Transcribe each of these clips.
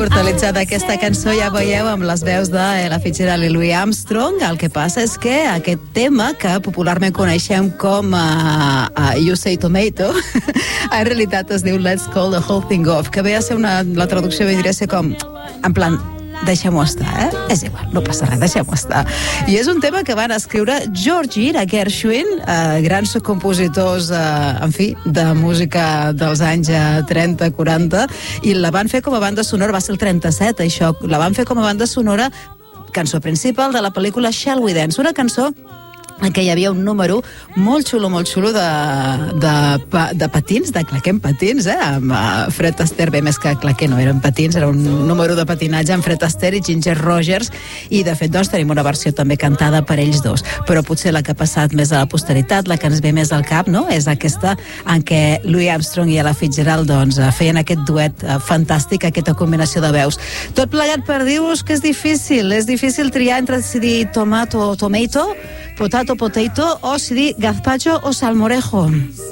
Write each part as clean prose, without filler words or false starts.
immortalitzada aquesta cançó, ja veieu, amb les veus de Ella Fitzgerald i Louis Armstrong. El que passa és que aquest tema, que popularment coneixem com You Say Tomato, en realitat es diu Let's Call the Whole Thing Off, que ve a ser la traducció vindria a ser com, en plan, deixem-ho estar, És igual, no passa res, deixem-ho estar. I és un tema que van escriure Georgie i Gershwin, grans compositors, en fi, de música dels anys 30-40, i la van fer com a banda sonora, va ser el 37, això, la van fer com a banda sonora, cançó principal de la pel·lícula Shall We Dance, una cançó en què hi havia un número molt xulo de patins, de claquer en patins, amb Fred Astaire, bé, més que claquer no eren patins, era un número de patinatge amb Fred Astaire i Ginger Rogers, i de fet doncs tenim una versió també cantada per ells dos, però potser la que ha passat més a la posteritat, la que ens ve més al cap, no?, és aquesta en què Louis Armstrong i Ella Fitzgerald doncs feien aquest duet fantàstic, aquesta combinació de veus. Tot plegat per dir-vos que és difícil triar entre si dir tomato, potato, o si dir gazpacho o salmorejo.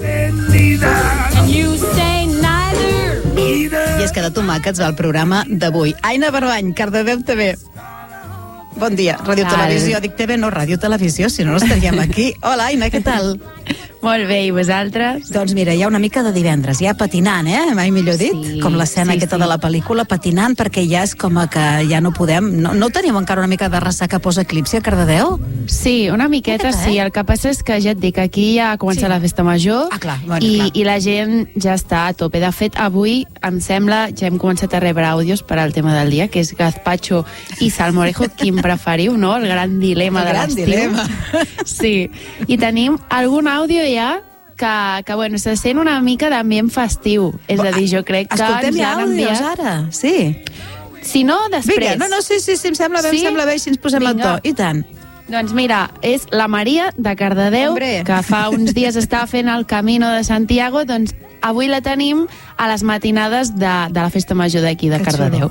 I és que de tomàquets va el programa d'avui. Aina Barbany, Cardedeu TV. Bon dia, Ràdio Televisió. Dic TV, no Ràdio Televisió, si no estaríem aquí. Hola, Aina, què tal? Molt bé, i vosaltres? Doncs mira, hi ha una mica de divendres, ja patinant, mai millor dit, com l'escena aquesta de la pel·lícula, patinant, perquè ja és com que ja no podem... No tenim encara una mica de ressaca post-eclipsi a Cardedeu? Sí, una miqueta sí. El que passa és que ja et dic, aquí ja ha començat la festa major i la gent ja està a tope. De fet, avui, em sembla, ja hem començat a rebre àudios per al tema del dia, que és gazpacho i salmorejo, quin preferiu, no? El gran dilema de l'estiu. Sí, i tenim algun àudio ja que bueno, se sent una mica d'ambient festiu. És a dir, jo crec que escoltem ja àudios ara, sí. Si no, després. Vinga, sí, em sembla bé, si ens posem al to. I tant. Doncs mira, és la Maria de Cardedeu, que fa uns dies estava fent el Camino de Santiago, doncs avui la tenim a les matinades de la festa major d'aquí de Cardedeu.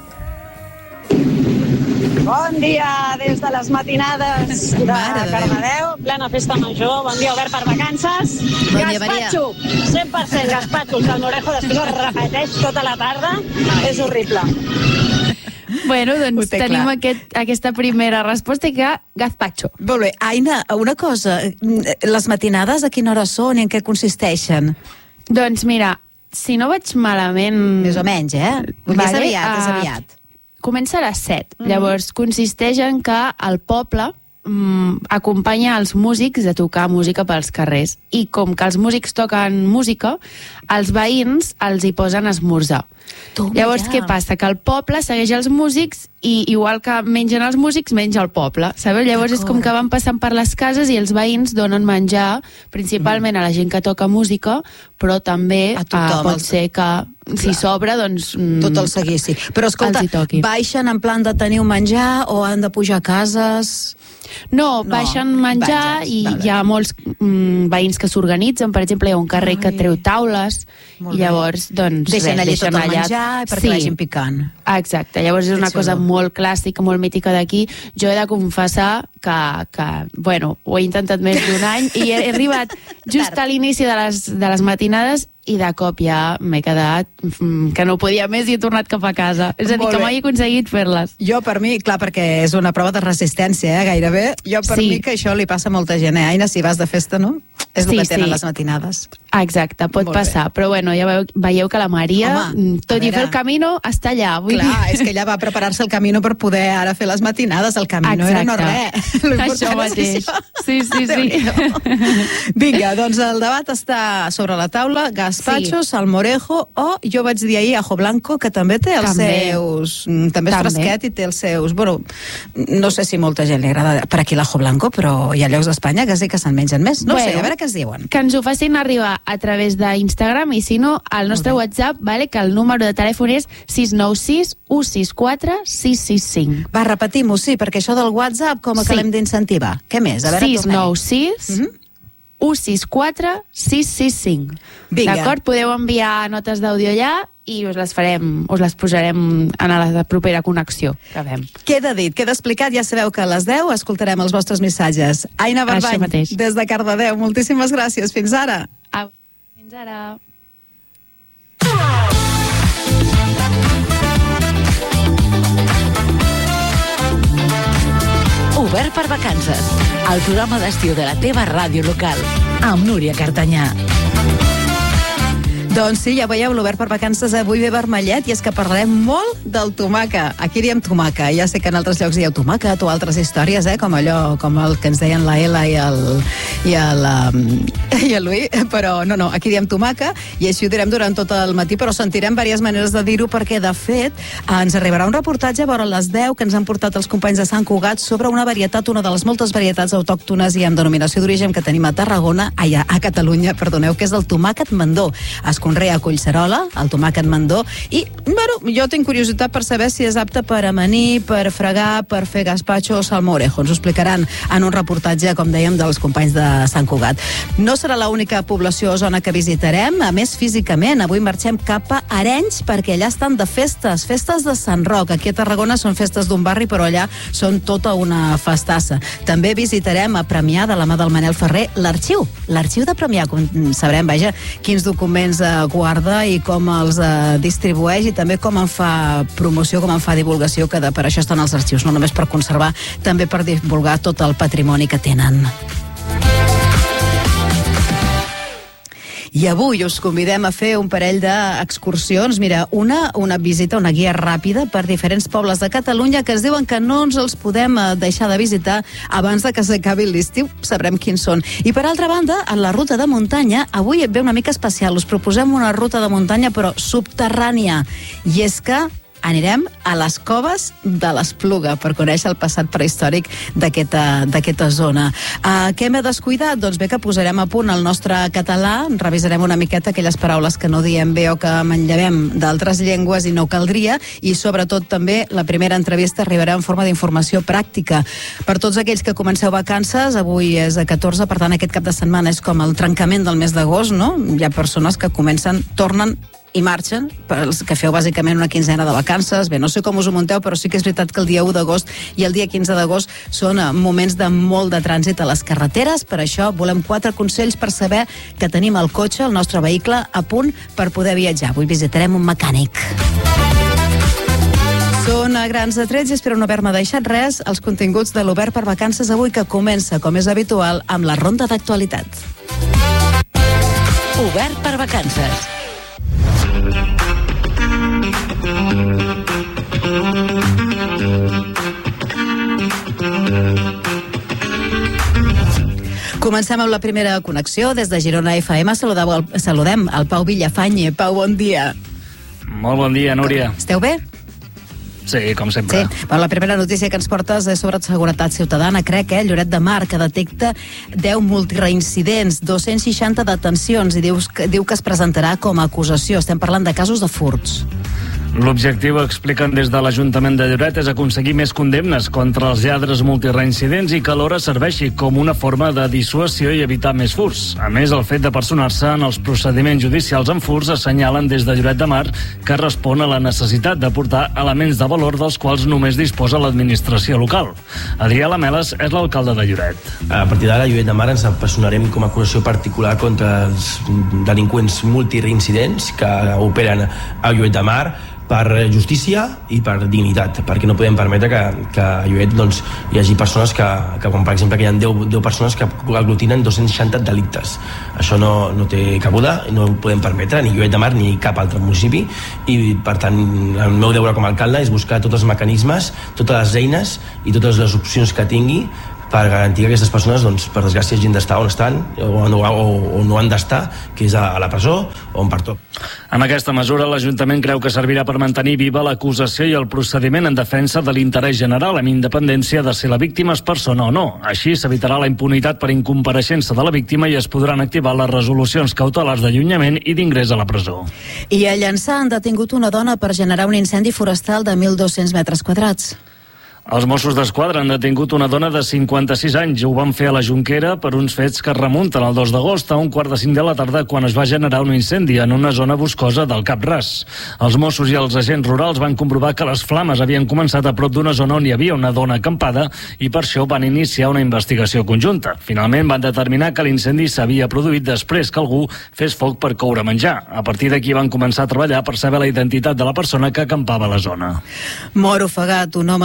Bon dia des de les matinades de Cardedeu, plena festa major. Bon dia, obert per vacances. Gazpacho, 100% gazpacho, el salmorejo després es repeteix tota la tarda. És horrible. Bueno, doncs tenim aquesta primera resposta, que gazpacho. Molt bé. Aina, una cosa, les matinades a quina hora són i en què consisteixen? Doncs mira, si no vaig malament... Més o menys, És aviat. Comença a les 7. Llavors, consisteix en que el poble acompanya els músics a tocar música pels carrers. I com que els músics toquen música, els veïns els hi posen a esmorzar. Llavors, què passa? Que el poble segueix els músics i igual que mengen els músics, menja el poble. Sabeu? Llavors és com que van passant per les cases i els veïns donen menjar principalment a la gent que toca música, però també pot ser que si sobra, doncs... tot el seguici. Però escolta, baixen en plan de tenir un menjar o han de pujar a cases? No, baixen menjar i hi ha molts veïns que s'organitzen. Per exemple, hi ha un carrer que treu taules i llavors, doncs... Deixen allà tot el menjar perquè vagin picant. Exacte, llavors és una cosa molt clàssica, molt mítica d'aquí. Jo he de confessar que bueno, ho he intentat més d'un any i he arribat just a l'inici de les matinades i de cop ja m'he quedat que no podia més i he tornat cap a casa. És a dir, que mai he aconseguit fer-les. Jo, per mi, clar, perquè és una prova de resistència, gairebé. Jo, per mi, que això li passa a molta gent. Aina, si vas de festa, no? És el que tenen les matinades. Exacte, pot passar. Però bueno, ja veieu que la Maria, tot i fer el Camino, està allà. Clar, és que ella va preparar-se el Camino per poder ara fer les matinades. El Camino era no res. Això mateix. Sí. Vinga, doncs el debat està sobre la taula. Gazpacho, salmorejo o, jo vaig dir ahir, ajo blanco, que també té els seus... També és fresquet i té els seus... Bueno, no sé si molta gent li agrada per aquí l'ajo blanco, però hi ha llocs d'Espanya que sí que se'n mengen més. No sé, a veure què es diuen. Que ens ho facin arribar a través d'Instagram i si no, al nostre WhatsApp, que el número de telèfon és 696 164 665. Va, repetim-ho, sí, perquè això del WhatsApp com que l'hem d'incentivar. Què més? A veure, 696 164 665. D'acord? Podeu enviar notes d'àudio allà i us les posarem en la propera connexió que fem. Queda dit, queda explicat, ja sabeu que a les 10 escoltarem els vostres missatges. Aina Barbany, des de Cardedeu, moltíssimes gràcies. Fins ara. Fins ara. Obert per vacances, el programa d'estiu de la teva ràdio local, amb Núria Cartanyà. Doncs sí, ja veieu, l'Obert per vacances avui ve vermellet i és que parlarem molt del tomaca. Aquí diem tomaca, ja sé que en altres llocs dieu tomàquet o altres històries, com allò, com el que ens deien la Ela i el Louis, però no, aquí diem tomaca i així ho direm durant tot el matí, però sentirem diverses maneres de dir-ho perquè, de fet, ens arribarà un reportatge a vora les 10 que ens han portat els companys de Sant Cugat sobre una varietat, una de les moltes varietats autòctones i amb denominació d'origen que tenim a Tarragona, a Catalunya, perdoneu, que és el tomàquet mandó. Es conrea a Collserola, el tomàquet mandó, i, bueno, jo tinc curiositat per saber si és apte per amanir, per fregar, per fer gazpacho o salmorejo. Ens ho explicaran en un reportatge, com dèiem, dels companys de Sant Cugat. No serà l'única població o zona que visitarem, a més, físicament. Avui marxem cap a Arenys, perquè allà estan de festes de Sant Roc. Aquí a Tarragona són festes d'un barri, però allà són tota una festassa. També visitarem a Premià, de la mà del Manel Ferrer, l'arxiu de Premià. Sabrem, vaja, quins documents guarda i com els distribueix i també com en fa promoció, com en fa divulgació, que per això estan els arxius, no només per conservar, també per divulgar tot el patrimoni que tenen. I avui us convidem a fer un parell d'excursions. Mira, una visita, una guia ràpida per diferents pobles de Catalunya que es diuen que no ens els podem deixar de visitar abans de que s'acabi l'estiu. Sabrem quins són. I per altra banda, en la ruta de muntanya, avui ve una mica especial. Us proposem una ruta de muntanya però subterrània. I és que anirem a les coves de l'Espluga per conèixer el passat prehistòric d'aquesta zona. Què m'he descuidat? Doncs bé, que posarem a punt el nostre català, revisarem una miqueta aquelles paraules que no diem bé o que manllevem d'altres llengües i no caldria, i sobretot també la primera entrevista arribarà en forma d'informació pràctica. Per tots aquells que comenceu vacances, avui és a 14, per tant aquest cap de setmana és com el trencament del mes d'agost, no? Hi ha persones que tornen i marxen, pels que feu bàsicament una quinzena de vacances. Bé, no sé com us ho munteu, però sí que és veritat que el dia 1 d'agost i el dia 15 d'agost són moments de molt de trànsit a les carreteres. Per això volem 4 consells per saber que tenim el cotxe, el nostre vehicle, a punt per poder viatjar. Avui visitarem un mecànic. Són a grans trets i espero no haver-me deixat res, els continguts de l'Obert per vacances avui, que comença, com és habitual, amb la ronda d'actualitat. Obert per vacances. Comencem amb la primera connexió des de Girona FM. Saludem el Pau Villafany. Pau, bon dia. Molt bon dia, Núria. Esteu bé? Sí, com sempre. Sí. La primera notícia que ens portes és sobre seguretat ciutadana, crec, Lloret de Mar, que detecta 10 multireincidents, 260 detencions, i diu que es presentarà com a acusació. Estem parlant de casos de furts. L'objectiu, expliquen des de l'Ajuntament de Lloret, és aconseguir més condemnes contra els lladres multireincidents i que alhora serveixi com una forma de dissuasió i evitar més furts. A més, el fet de personar-se en els procediments judicials en furts assenyalen des de Lloret de Mar que respon a la necessitat d'aportar elements de valor dels quals només disposa l'administració local. Adrià Lameles és l'alcalde de Lloret. A partir d'ara, a Lloret de Mar ens personarem com a acusació particular contra els delinqüents multireincidents que operen a Lloret de Mar, per justícia i per dignitat, perquè no podem permetre que a Lloret hi hagi persones que com per exemple que hi ha 10 persones que aglutinen 260 delictes. Això no té cabuda, no ho podem permetre, ni Lloret de Mar ni cap altre municipi, i per tant el meu deure com a alcalde és buscar tots els mecanismes, totes les eines i totes les opcions que tingui per garantir que aquestes persones, per desgràcia, hagin d'estar on estan o no han d'estar, que és a la presó o on pertoca. Amb aquesta mesura, l'Ajuntament creu que servirà per mantenir viva l'acusació i el procediment en defensa de l'interès general, amb independència de si la víctima és persona o no. Així s'evitarà la impunitat per incompareixença de la víctima i es podran activar les resolucions cautelars d'allunyament i d'ingrés a la presó. I a Llançà han detingut una dona per generar un incendi forestal de 1.200 metres quadrats. Els Mossos d'Esquadra han detingut una dona de 56 anys. Ho van fer a la Jonquera per uns fets que es remunten al 2 d'agost a 1:45 de la tarda, quan es va generar un incendi en una zona boscosa del Cap Ras. Els Mossos i els agents rurals van comprovar que les flames havien començat a prop d'una zona on hi havia una dona acampada i per això van iniciar una investigació conjunta. Finalment van determinar que l'incendi s'havia produït després que algú fes foc per coure menjar. A partir d'aquí van començar a treballar per saber la identitat de la persona que acampava a la zona. Mor ofegat un home de 70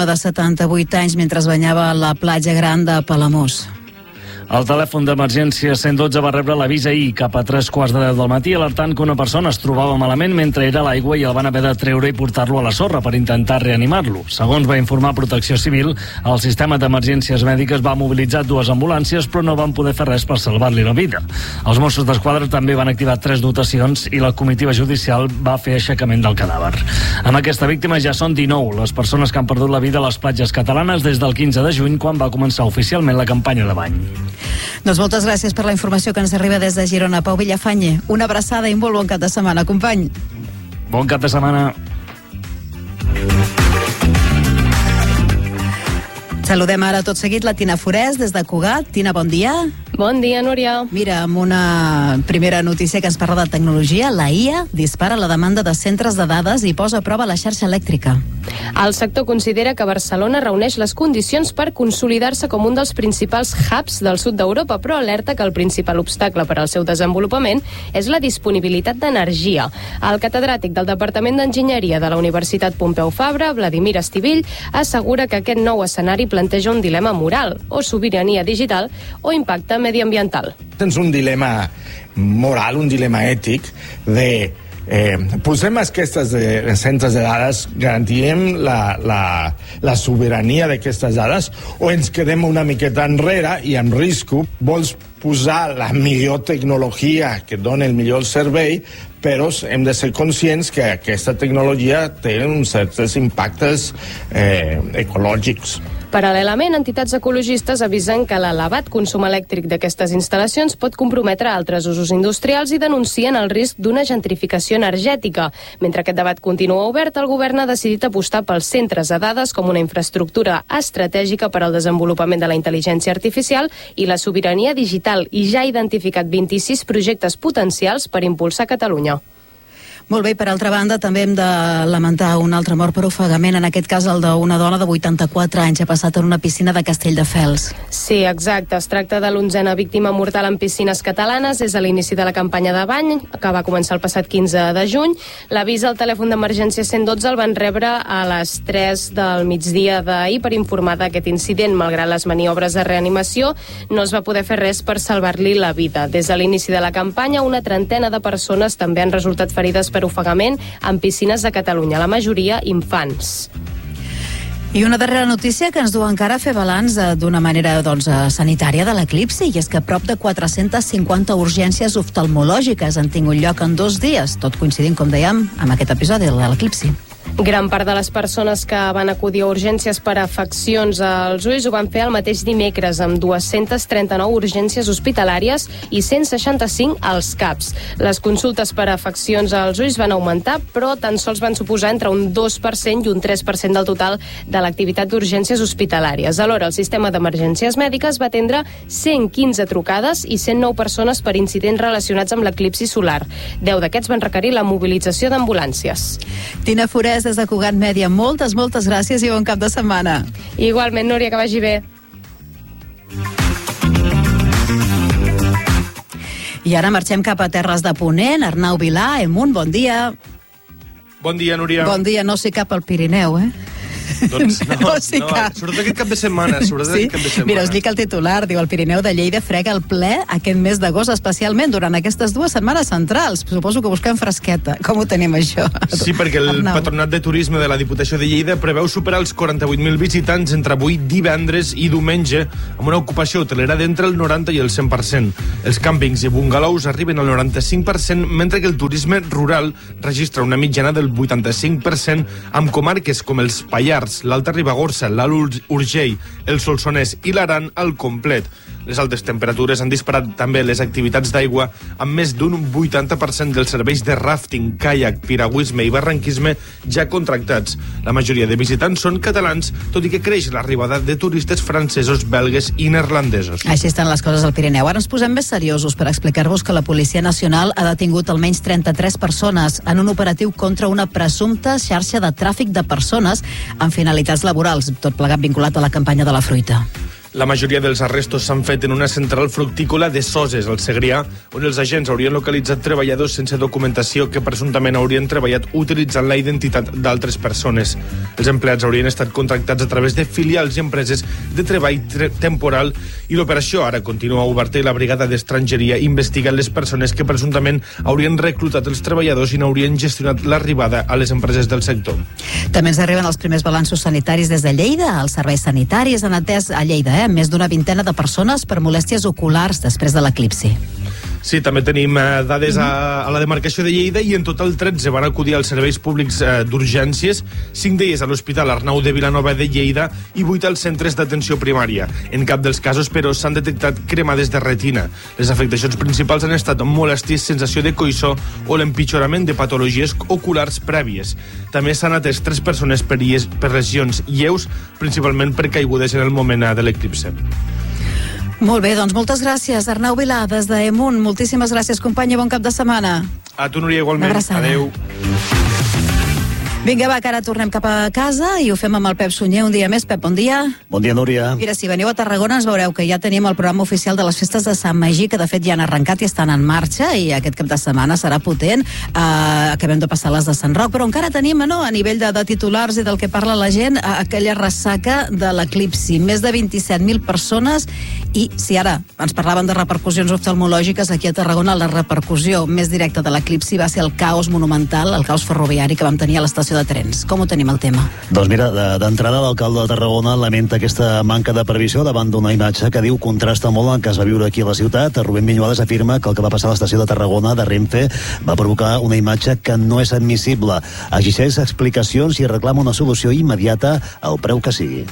78 anys, mentre es banyava a la platja gran de Palamós. El telèfon d'emergència 112 va rebre l'avís ahir cap a 3:15 del matí, alertant que una persona es trobava malament mentre era a l'aigua i el van haver de treure i portar-lo a la sorra per intentar reanimar-lo. Segons va informar Protecció Civil, el sistema d'emergències mèdiques va mobilitzar 2 ambulàncies, però no van poder fer res per salvar-li la vida. Els Mossos d'Esquadra també van activar 3 dotacions i la comitiva judicial va fer aixecament del cadàver. Amb aquesta víctima ja són 19 les persones que han perdut la vida a les platges catalanes des del 15 de juny, quan va començar oficialment la campanya de bany. Doncs moltes gràcies per la informació que ens arriba des de Girona. Pau Villafañe, una abraçada i molt bon cap de setmana, company. Bon cap de setmana. Saludem ara tot seguit la Tina Forès des de Cugat. Tina, bon dia. Bon dia, Núria. Mira, amb una primera notícia que ens parla de tecnologia, la IA dispara la demanda de centres de dades i posa a prova la xarxa elèctrica. El sector considera que Barcelona reuneix les condicions per consolidar-se com un dels principals hubs del sud d'Europa, però alerta que el principal obstacle per al seu desenvolupament és la disponibilitat d'energia. El catedràtic del Departament d'Enginyeria de la Universitat Pompeu Fabra, Vladimir Estivill, assegura que aquest nou escenari planteja un dilema moral, o sobirania digital, o impacte mediambiental. És un dilema moral, un dilema ètic de posem aquestes centres de dades, garantirem la sobirania d'aquestes dades o ens quedem una miqueta enrere i amb risc vols posar la millor tecnologia que dona el millor servei, però hem de ser conscients que aquesta tecnologia té uns certs impactes ecològics. Paral·lelament, entitats ecologistes avisen que l'elevat consum elèctric d'aquestes instal·lacions pot comprometre altres usos industrials i denuncien el risc d'una gentrificació energètica. Mentre aquest debat continua obert, el govern ha decidit apostar pels centres de dades com una infraestructura estratègica per al desenvolupament de la intel·ligència artificial i la sobirania digital, i ja ha identificat 26 projectes potencials per impulsar Catalunya. Molt bé, per altra banda, també hem de lamentar un altre mort per ofegament, en aquest cas el d'una dona de 84 anys, ha passat en una piscina de Castelldefels. Sí, exacte. Es tracta de l'11a víctima mortal en piscines catalanes des de l'inici de la campanya de bany, que va començar el passat 15 de juny. L'avís al telèfon d'emergència 112 el van rebre a les 3 del migdia d'ahir per informar d'aquest incident. Malgrat les maniobres de reanimació, no es va poder fer res per salvar-li la vida. Des de l'inici de la campanya, una trentena de persones també han resultat ferides per ofegament en piscines de Catalunya, la majoria infants. I una darrera notícia que ens du encara a fer balanç d'una manera sanitària de l'eclipsi, i és que prop de 450 urgències oftalmològiques han tingut lloc en 2 dies, tot coincidint, com dèiem, amb aquest episodi de l'eclipsi. Gran part de les persones que van acudir a urgències per afeccions als ulls ho van fer el mateix dimecres, amb 239 urgències hospitalàries i 165 als CAPs. Les consultes per afeccions als ulls van augmentar, però tan sols van suposar entre un 2% i un 3% del total de l'activitat d'urgències hospitalàries. Alhora, el sistema d'emergències mèdiques va atendre 115 trucades i 109 persones per incidents relacionats amb l'eclipsi solar. 10 d'aquests van requerir la mobilització d'ambulàncies. Tina Forès, des de Cugat Mèdia, moltes gràcies i bon cap de setmana. Igualment, Núria, que vagi bé. I ara marxem cap a terres de Ponent. Arnau Vilà, Emunt, bon dia. Bon dia, Núria. Bon dia, no sé cap al Pirineu, Doncs no, sobretot aquest cap de setmana. Mira, us dic el titular, diu: el Pirineu de Lleida frega el ple aquest mes d'agost, especialment durant aquestes 2 setmanes centrals. Suposo que busquem fresqueta. Com ho tenim, això? Sí, perquè el Patronat de Turisme de la Diputació de Lleida preveu superar els 48.000 visitants entre avui, divendres i diumenge, amb una ocupació hotelera d'entre el 90 i el 100%. Els càmpings i bungalows arriben al 95%, mentre que el turisme rural registra una mitjana del 85%, amb comarques com els Pallars, l'Alta Ribagorça, l'Alt Urgell, el Solsonès i l'Aran al complet. Les altes temperatures han disparat també les activitats d'aigua, amb més d'un 80% dels serveis de ràfting, caiac, piragüisme i barranquisme ja contractats. La majoria de visitants són catalans, tot i que creix l'arribada de turistes francesos, belgues i neerlandesos. Així estan les coses al Pirineu. Ara ens posem més seriosos per explicar-vos que la Policia Nacional ha detingut almenys 33 persones en un operatiu contra una presumpta xarxa de tràfic de persones amb finalitats laborals, tot plegat vinculat a la campanya de la fruita. La majoria dels arrestos s'han fet en una central fructícola de Soses, al Segrià, on els agents haurien localitzat treballadors sense documentació que presumptament haurien treballat utilitzant la identitat d'altres persones. Els empleats haurien estat contractats a través de filials i empreses de treball temporal i l'operació ara continua oberta i la brigada d'estrangeria investiga les persones que presumptament haurien reclutat els treballadors i n'haurien gestionat l'arribada a les empreses del sector. També ens arriben els primers balanços sanitaris des de Lleida. Els serveis sanitaris han atès a Lleida més d'una vintena de persones per molèsties oculars després de l'eclipsi. Sí, també tenim dades a la demarcació de Lleida i en total 13 van acudir als serveis públics d'urgències, 5 d'elles a l'Hospital Arnau de Vilanova de Lleida i 8 als centres d'atenció primària. En cap dels casos, però, s'han detectat cremades de retina. Les afectacions principals han estat molèsties, sensació de coïssor o l'empitjorament de patologies oculars prèvies. També s'han atès 3 persones per lesions lleus, principalment per caigudes en el moment de l'eclipse. Molt bé, doncs moltes gràcies, Arnau Vilà, des d'Emunt. Moltíssimes gràcies, companya, bon cap de setmana. A tu, Núria, igualment. Adéu. Vinga, va, que ara tornem cap a casa i ho fem amb el Pep Sunyer un dia més. Pep, bon dia. Bon dia, Núria. Mira, si veniu a Tarragona ens veureu que ja tenim el programa oficial de les festes de Sant Magí, que de fet ja han arrencat i estan en marxa, i aquest cap de setmana serà potent. Acabem de passar les de Sant Roc, però encara tenim, no, a nivell de titulars i del que parla la gent, aquella ressaca de l'eclipsi. Més de 27.000 persones, i si ara ens parlaven de repercussions oftalmològiques, aquí a Tarragona la repercussió més directa de l'eclipsi va ser el caos monumental, el caos ferroviari que vam tenir a l'estació de trens. Com ho tenim el tema? Doncs mira, d'entrada l'alcalde de Tarragona lamenta aquesta manca de previsió davant d'una imatge que diu contrasta molt amb el que es va viure aquí a la ciutat. Rubén Viñuales afirma que el que va passar a l'estació de Tarragona de Renfe va provocar una imatge que no és admissible. Exigeix explicacions i reclama una solució immediata al preu que sigui.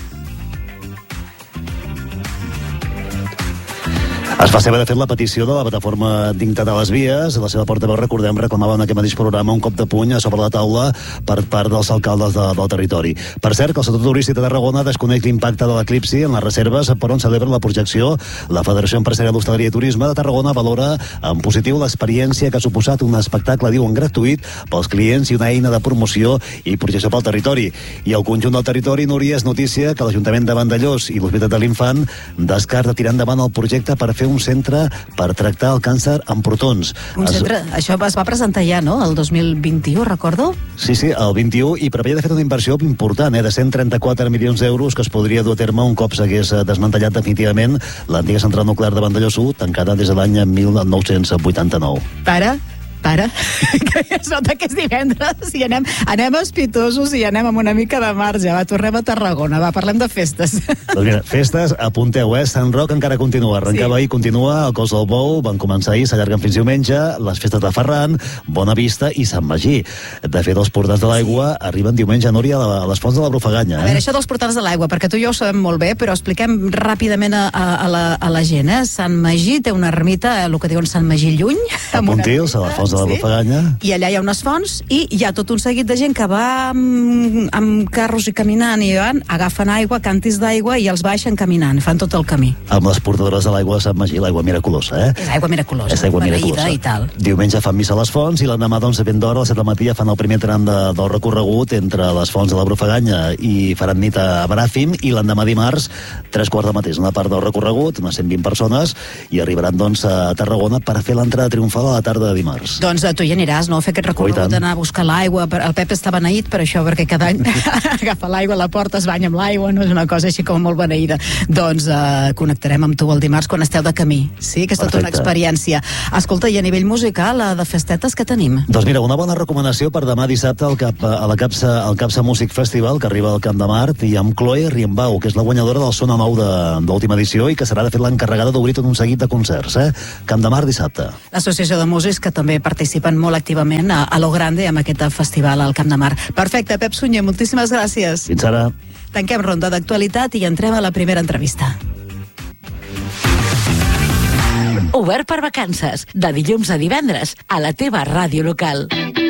Es fa seva, de fet, la petició de la plataforma Dignitat a les Vies. La seva portaveu, recordem, reclamava en aquest mateix programa un cop de puny a sobre la taula per part dels alcaldes del territori. Per cert, que el sector turístic de Tarragona desconeix l'impacte de l'eclipsi en les reserves per on celebra la projecció. La Federació Empresarial d'Hostaleria i Turisme de Tarragona valora en positiu l'experiència que ha suposat un espectacle, diuen, gratuït pels clients i una eina de promoció i projecció pel territori. I el conjunt del territori, Núria, és notícia que l'Ajuntament de Vandellòs i l'Hospital de l'Infant descarta tirar endavant el projecte per fer un centre per tractar el càncer amb protons. Això es va presentar ja, no?, el 2021, recordo? Sí, el 21, i preveia de fet una inversió important, de 134 milions d'euros que es podria dur a terme un cop s'hagués desmantellat definitivament l'antiga central nuclear de Vandellòs 1, tancada des de l'any 1989. Para, que es nota que és divendres i anem espitosos i anem amb una mica de marge. Va, tornem a Tarragona, va, parlem de festes. Doncs mira, festes, apunteu, Sant Roc encara continua, arrencava ahir, continua, el Cos del Bou, van començar ahir, s'allarguen fins diumenge, les festes de Ferran, Bona Vista i Sant Magí. De fet, els portals de l'aigua arriben diumenge, Núria, a les fonts de la Brufaganya. A veure, això dels portals de l'aigua, perquè tu i jo ho sabem molt bé, però expliquem ràpidament a la gent, Sant Magí té una ermita, el que diuen Sant Magí lluny. A Pontils, a la fons de la Brufaganya. I allà hi ha unes fonts i hi ha tot un seguit de gent que va amb carros i caminant i van, agafen aigua, cantis d'aigua i els baixen caminant, fan tot el camí. Amb les portadores de l'aigua de Sant Magí, l'aigua miraculosa, És aigua miraculosa. És aigua miraculosa. I tal. Diumenge fan missa a les fonts i l'endemà, doncs, ben d'hora, a les 7 del matí, fan el primer tram del recorregut entre les fonts de la Brufaganya i faran nit a Bràfim, i l'endemà dimarts, 3:15 del matí, una part del recorregut, unes 120 persones, i arribaran, doncs, a Tarragona per fer l'entrada triomfal a la tarda de dimarts. Doncs tu hi aniràs, no?, a fer aquest recorregut d'anar a buscar l'aigua. El Pep està beneït per això, perquè cada any agafa l'aigua a la porta, es banya amb l'aigua, no és una cosa així com molt beneïda. Doncs connectarem amb tu el dimarts quan esteu de camí. Sí, que és tota una experiència. Escolta, i a nivell musical, de festetes, què tenim? Doncs mira, una bona recomanació per demà dissabte al Capsa Music Festival, que arriba al Camp de Mart, i amb Chloe Riembau, que és la guanyadora del Sona Nou de l'última edició i que serà, de fet, l'encarregada d'obrir tot un seguit de concerts. Camp de Mart dissabte. L'Associació de Músics, que també participen molt activament a lo grande amb aquest festival al Camp de Mar. Perfecte, Pep Sunyer, moltíssimes gràcies. Fins ara. Tanquem ronda d'actualitat i entrem a la primera entrevista. Obert per vacances, de dilluns a divendres, a la teva ràdio local.